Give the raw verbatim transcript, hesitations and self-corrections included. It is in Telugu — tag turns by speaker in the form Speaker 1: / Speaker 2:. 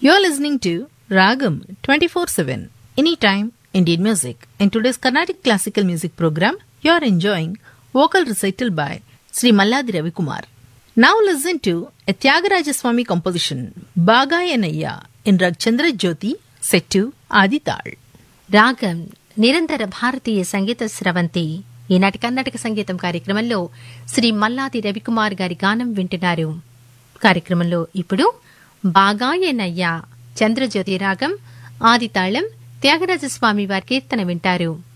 Speaker 1: You're listening to Ragam twenty-four seven, anytime Indian music. In today's Carnatic Classical Music program, you're enjoying vocal recital by Sri Malladi Ravikumar. Now listen to a Tyagaraja Swami composition, Bagayanaya, in Rag Chandra Jyoti, set to Adi Tal.
Speaker 2: రాగం నిరంతర భారతీయ సంగీత స్రవంతి. ఈనాటి కర్ణాటక సంగీతం కార్యక్రమంలో శ్రీ మల్లాది రవికుమార్ గారి గానం వింటున్నారు. కార్యక్రమంలో ఇప్పుడు బాగాయేనయ్యా చంద్రజ్యోతి రాగం ఆదితాళం త్యాగరాజస్వామి వారి కీర్తన వింటారు.